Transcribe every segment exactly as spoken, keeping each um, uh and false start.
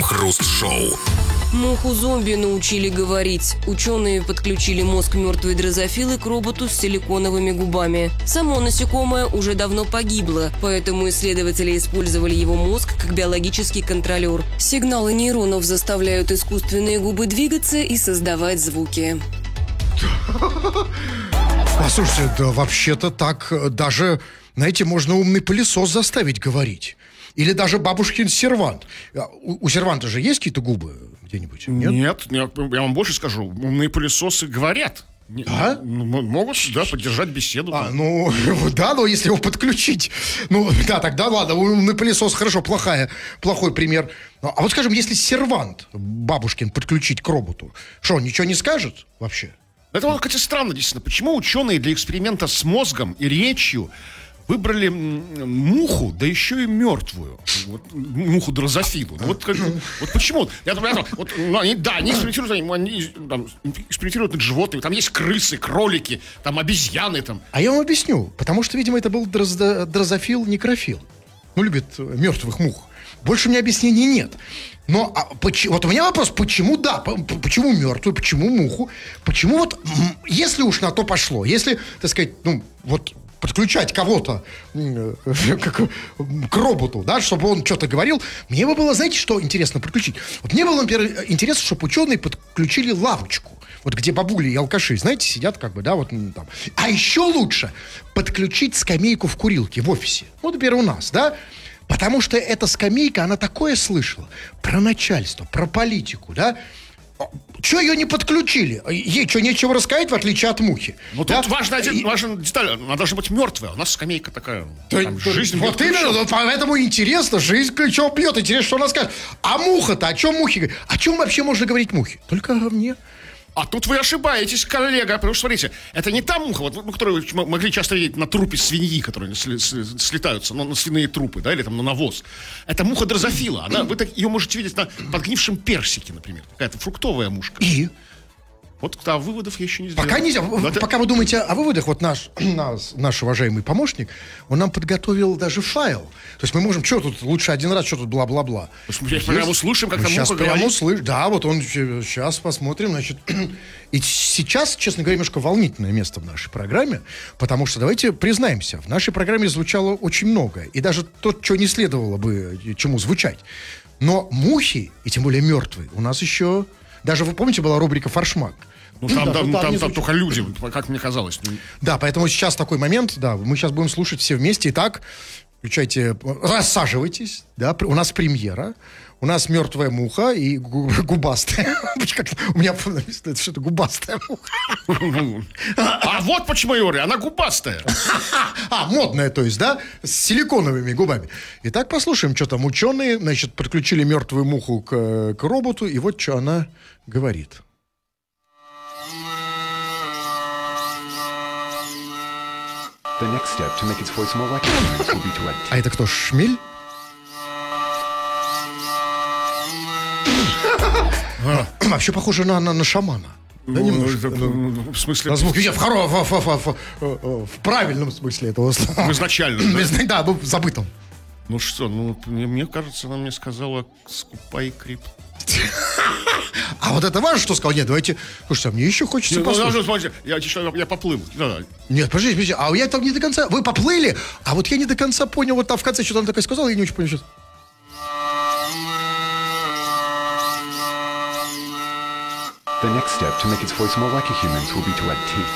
Крем-хруст-шоу. Муху-зомби научили говорить. Ученые подключили мозг мертвой дрозофилы к роботу с силиконовыми губами. Само насекомое уже давно погибло, поэтому исследователи использовали его мозг как биологический контролер. Сигналы нейронов заставляют искусственные губы двигаться и создавать звуки. Послушайте, да вообще-то так даже, знаете, можно умный пылесос заставить говорить. Или даже бабушкин сервант. У, у серванта же есть какие-то губы где-нибудь? Нет? Нет, я, я вам больше скажу. Умные пылесосы говорят. Да? Могут, да, поддержать беседу. А, ну, да, но если его подключить. Ну, да, тогда ладно, умный пылесос, хорошо, плохая, плохой пример. А вот, скажем, если сервант бабушкин подключить к роботу, что, он ничего не скажет вообще? Это, вот, кстати, странно, действительно. Почему ученые для эксперимента с мозгом и речью выбрали муху, да еще и мертвую, вот, муху дрозофилу? Ну, вот, как, вот почему? Я думаю, вот, ну, они, да, они экспериментируют, они, они там, экспериментируют над животными, там есть крысы, кролики, там обезьяны. Там. А я вам объясню, потому что, видимо, это был дрозо, дрозофил-некрофил. Ну, любит мертвых мух. Больше у меня объяснений нет. Но а, почему, вот у меня вопрос, почему да, почему мертвую, почему муху, почему вот, если уж на то пошло, если, так сказать, ну, вот подключать кого-то как, к роботу, да, чтобы он что-то говорил, мне бы было, знаете, что интересно подключить? Вот мне было, например, интересно, чтобы ученые подключили лавочку, вот где бабули и алкаши, знаете, сидят как бы, да, вот там. А еще лучше подключить скамейку в курилке, в офисе, вот, например, у нас, да, потому что эта скамейка, она такое слышала про начальство, про политику, да. Чего ее не подключили? Ей что, нечего рассказать, в отличие от мухи? Ну, да? тут важная, и... важная деталь, она должна быть мертвая. У нас скамейка такая, да, там, да, жизнь вот именно, вот поэтому интересно, жизнь ключом бьет, интересно, что она скажет. А муха-то, о чем мухи говорят? О чем вообще можно говорить мухе? Только о говне. А тут вы ошибаетесь, коллега, потому что, смотрите, это не та муха, вот, ну, которую вы могли часто видеть на трупе свиньи, которые слетаются, ну, на свиные трупы, да, или там на навоз. Это муха дрозофила. Она, вы так, ее можете видеть на подгнившем персике, например. Какая-то фруктовая мушка. И? Вот, да, выводов я еще не сделал. Пока нельзя. Это... Пока вы думаете о выводах, вот наш, наш, наш уважаемый помощник, он нам подготовил даже файл. То есть мы можем, что тут, лучше один раз, что тут бла-бла-бла. Мы прямо услышим, как там муха прямо говорит. услышим. Да, вот он, сейчас посмотрим, значит. И сейчас, честно говоря, немножко волнительное место в нашей программе, потому что, давайте признаемся, в нашей программе звучало очень многое. И даже то, что не следовало бы чему звучать. Но мухи, и тем более мертвые, у нас еще... Даже, вы помните, была рубрика «Форшмак». Ну, там, да, там, там, там, там там только люди, как мне казалось. Да, поэтому сейчас такой момент, да, мы сейчас будем слушать все вместе. Итак, включайте, рассаживайтесь, да, у нас премьера, у нас мертвая муха и губастая. У меня что-то губастая муха. А вот почему я говорю, она губастая. А, модная, то есть, да, с силиконовыми губами. Итак, послушаем, что там ученые, значит, подключили мертвую муху к, к роботу, и вот что она говорит. А это кто, Шмель? А. Вообще похоже на, на, на шамана. Да, немножко. Ну, в смысле... На звук, в, в, в, в, в правильном смысле этого слова. В изначальном, да? Да, ну, забытом. Ну что, ну, мне, мне кажется, она мне сказала скупай крип. А вот это важно, что сказал? Нет, давайте... Слушайте, а мне еще хочется Нет, послушать. Ну, смотрите, я, я поплыл. Да, да. Нет, подождите, подождите, а я там не до конца... Вы поплыли, а вот я не до конца понял, вот там в конце что-то она такое сказала, я не очень понял, что... The next step to make its voice more like a human's will be to add teeth.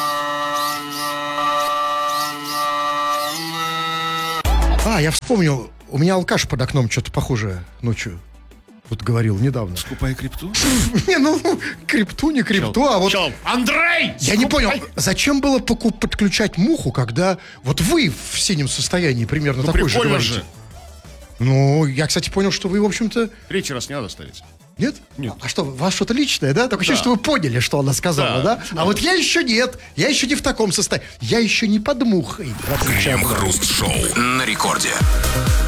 А, я вспомнил, у меня алкаш под окном что-то похожее ночью вот говорил недавно. Скупай крипту? Не, ну, крипту, не крипту, а вот... Чел, Андрей! Я не понял, зачем было подключать муху, когда вот вы в синем состоянии примерно Ну, такой же прикольно говорите? же. Ну, я, кстати, понял, что вы, в общем-то... Третий раз не надо ставить. Нет? Нет. А что, у вас что-то личное, да? Только ощущение, Да. что вы поняли, что она сказала, да? Да. А вот я еще нет. Я еще не в таком состоянии. Я еще не под мухой. в отличие от вас. Крем-хруст-шоу на рекорде.